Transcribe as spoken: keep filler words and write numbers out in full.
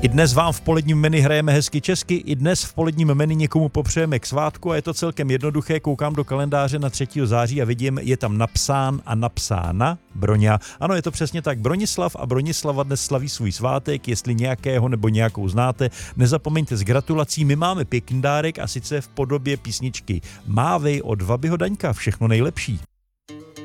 I dnes vám v poledním menu hrajeme hezky česky, i dnes v poledním menu někomu popřejeme k svátku a je to celkem jednoduché. Koukám do kalendáře na třetího září a vidím, je tam napsán a napsána Broňa. Ano, je to přesně tak. Bronislav a Bronislava dnes slaví svůj svátek, jestli nějakého nebo nějakou znáte, nezapomeňte s gratulací. My máme pěkný dárek a sice v podobě písničky Mávej od Vabyho Daňka. Všechno nejlepší.